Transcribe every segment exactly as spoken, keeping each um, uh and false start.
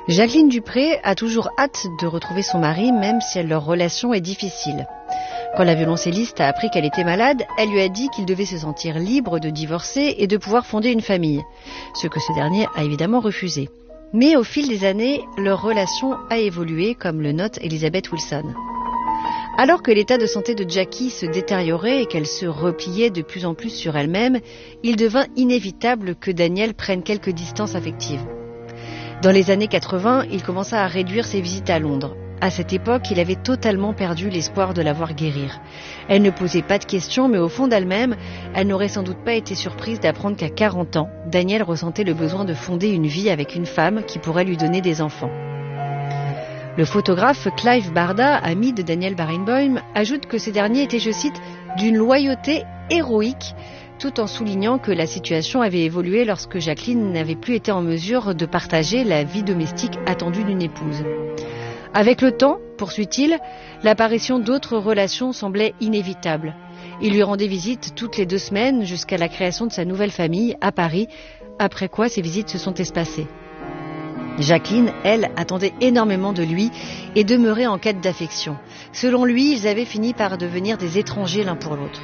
Jacqueline Dupré a toujours hâte de retrouver son mari, même si leur relation est difficile. Quand la violoncelliste a appris qu'elle était malade, elle lui a dit qu'il devait se sentir libre de divorcer et de pouvoir fonder une famille, ce que ce dernier a évidemment refusé. Mais au fil des années, leur relation a évolué, comme le note Elizabeth Wilson. Alors que l'état de santé de Jackie se détériorait et qu'elle se repliait de plus en plus sur elle-même, il devint inévitable que Daniel prenne quelques distances affectives. Dans les années quatre-vingts, il commença à réduire ses visites à Londres. À cette époque, il avait totalement perdu l'espoir de la voir guérir. Elle ne posait pas de questions, mais au fond d'elle-même, elle n'aurait sans doute pas été surprise d'apprendre qu'à quarante ans, Daniel ressentait le besoin de fonder une vie avec une femme qui pourrait lui donner des enfants. Le photographe Clive Barda, ami de Daniel Barenboim, ajoute que ce dernier était, je cite, « d'une loyauté héroïque », tout en soulignant que la situation avait évolué lorsque Jacqueline n'avait plus été en mesure de partager la vie domestique attendue d'une épouse. Avec le temps, poursuit-il, l'apparition d'autres relations semblait inévitable. Il lui rendait visite toutes les deux semaines jusqu'à la création de sa nouvelle famille à Paris, après quoi ses visites se sont espacées. Jacqueline, elle, attendait énormément de lui et demeurait en quête d'affection. Selon lui, ils avaient fini par devenir des étrangers l'un pour l'autre.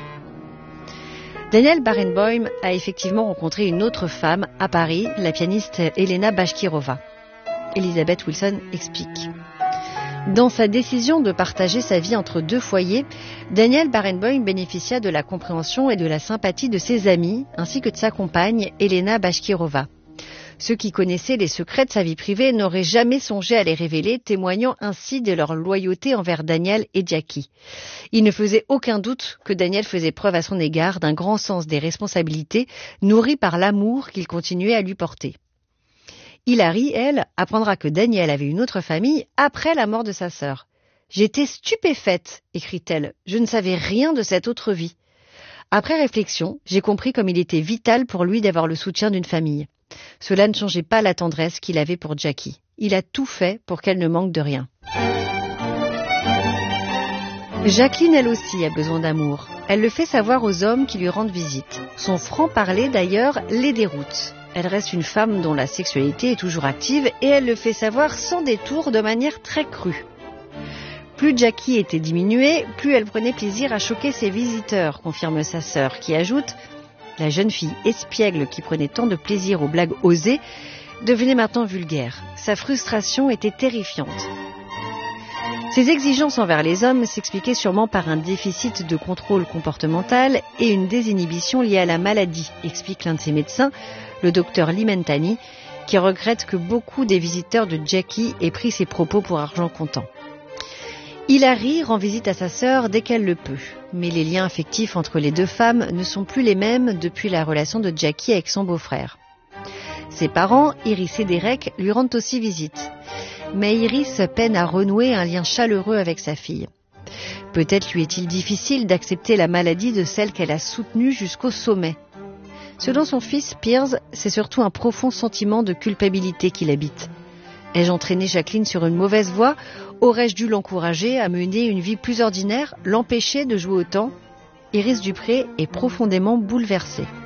Daniel Barenboim a effectivement rencontré une autre femme à Paris, la pianiste Elena Bashkirova. Elizabeth Wilson explique. Dans sa décision de partager sa vie entre deux foyers, Daniel Barenboim bénéficia de la compréhension et de la sympathie de ses amis, ainsi que de sa compagne, Elena Bashkirova. Ceux qui connaissaient les secrets de sa vie privée n'auraient jamais songé à les révéler, témoignant ainsi de leur loyauté envers Daniel et Jackie. Il ne faisait aucun doute que Daniel faisait preuve à son égard d'un grand sens des responsabilités, nourri par l'amour qu'il continuait à lui porter. Hilary, elle, apprendra que Daniel avait une autre famille après la mort de sa sœur. « J'étais stupéfaite », écrit-elle, « je ne savais rien de cette autre vie. Après réflexion, j'ai compris comme il était vital pour lui d'avoir le soutien d'une famille. Cela ne changeait pas la tendresse qu'il avait pour Jackie. Il a tout fait pour qu'elle ne manque de rien. » Jacqueline, elle aussi, a besoin d'amour. Elle le fait savoir aux hommes qui lui rendent visite. Son franc-parler, d'ailleurs, les déroute. Elle reste une femme dont la sexualité est toujours active et elle le fait savoir sans détour, de manière très crue. Plus Jackie était diminuée, plus elle prenait plaisir à choquer ses visiteurs, confirme sa sœur, qui ajoute « La jeune fille espiègle qui prenait tant de plaisir aux blagues osées devenait maintenant vulgaire. Sa frustration était terrifiante. » Ses exigences envers les hommes s'expliquaient sûrement par un déficit de contrôle comportemental et une désinhibition liée à la maladie, explique l'un de ses médecins, le docteur Limentani, qui regrette que beaucoup des visiteurs de Jackie aient pris ses propos pour argent comptant. Hilary rend visite à sa sœur dès qu'elle le peut, mais les liens affectifs entre les deux femmes ne sont plus les mêmes depuis la relation de Jackie avec son beau-frère. Ses parents, Iris et Derek, lui rendent aussi visite. Mais Iris peine à renouer un lien chaleureux avec sa fille. Peut-être lui est-il difficile d'accepter la maladie de celle qu'elle a soutenue jusqu'au sommet. Selon son fils Piers, c'est surtout un profond sentiment de culpabilité qui l'habite. Ai-je entraîné Jacqueline sur une mauvaise voie ? Aurais-je dû l'encourager à mener une vie plus ordinaire, l'empêcher de jouer autant ? Iris Dupré est profondément bouleversée.